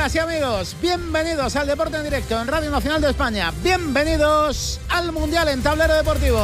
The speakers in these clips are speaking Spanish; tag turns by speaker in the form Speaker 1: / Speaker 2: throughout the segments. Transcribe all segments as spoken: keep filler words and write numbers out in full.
Speaker 1: Amigas y amigos, bienvenidos al Deporte en Directo en Radio Nacional de España. Bienvenidos al Mundial en Tablero Deportivo.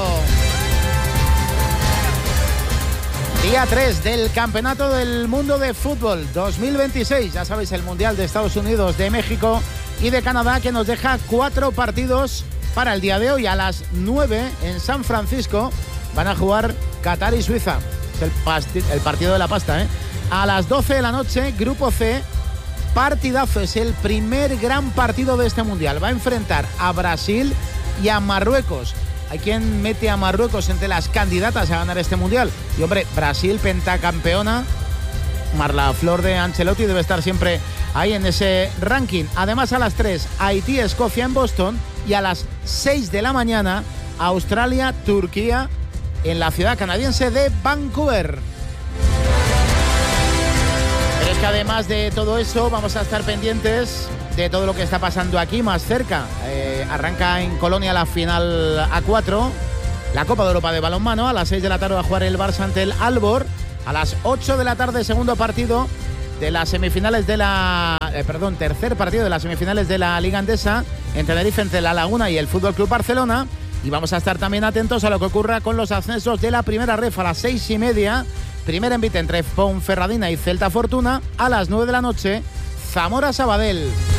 Speaker 1: Día tres del Campeonato del Mundo de Fútbol dos mil veintiséis. Ya sabéis, el Mundial de Estados Unidos, de México y de Canadá, que nos deja cuatro partidos para el día de hoy. A las nueve en San Francisco van a jugar Qatar y Suiza. Es el, pasti- el partido de la pasta, ¿eh? A las doce de la noche, Grupo C. Partidazo, es el primer gran partido de este Mundial. Va a enfrentar a Brasil y a Marruecos. Hay quien mete a Marruecos entre las candidatas a ganar este Mundial. Y hombre, Brasil, pentacampeona, Marla Flor de Ancelotti debe estar siempre ahí en ese ranking. Además, a las tres, Haití-Escocia en Boston. Y a las seis de la mañana, Australia-Turquía en la ciudad canadiense de Vancouver. Pero es que además de todo eso, vamos a estar pendientes de todo lo que está pasando aquí más cerca. Eh, arranca en Colonia la final A cuatro, la Copa de Europa de balonmano. A las seis de la tarde va a jugar el Barça ante el Albor. A las ocho de la tarde, segundo partido de las semifinales de la... Eh, perdón, tercer partido de las semifinales de la Liga Endesa en Tenerife, entre La Laguna y el Fútbol Club Barcelona. Y vamos a estar también atentos a lo que ocurra con los ascensos de la primera ref. A las seis y media, primer envite entre Ponferradina y Celta Fortuna. A las nueve de la noche, Zamora Sabadell.